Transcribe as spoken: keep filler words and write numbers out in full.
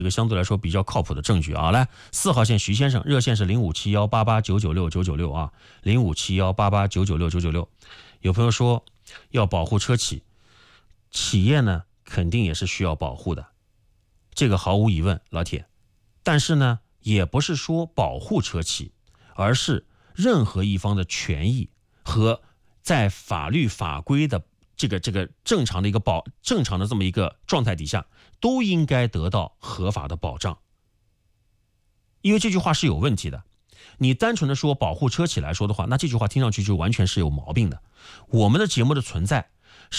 一个相对来说比较靠谱的证据啊。来，四号线徐先生，热线是零五七幺八八九九六九九六啊，零五七幺八八九九六九九六。有朋友说要保护车企，企业呢肯定也是需要保护的，这个毫无疑问，老铁。但是呢，也不是说保护车企，而是任何一方的权益和在法律法规的这个这个正常的一个保正常的这么一个状态底下，都应该得到合法的保障。因为这句话是有问题的，你单纯的说保护车企来说的话，那这句话听上去就完全是有毛病的。我们的节目的存在